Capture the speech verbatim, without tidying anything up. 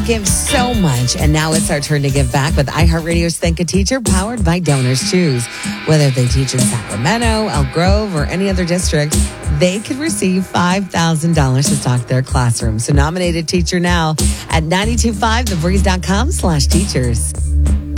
give so much, and now it's our turn to give back with iHeartRadio's Thank a Teacher, powered by Donors Choose. Whether they teach in Sacramento, Elk Grove, or any other district, they could receive five thousand dollars to stock their classroom. So nominate a teacher now at nine two five the breeze dot com slash teachers.